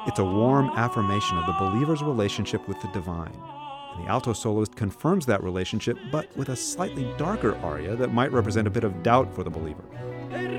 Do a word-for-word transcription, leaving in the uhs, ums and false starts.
It's a warm affirmation of the believer's relationship with the divine. And the alto soloist confirms that relationship, but with a slightly darker aria that might represent a bit of doubt for the believer.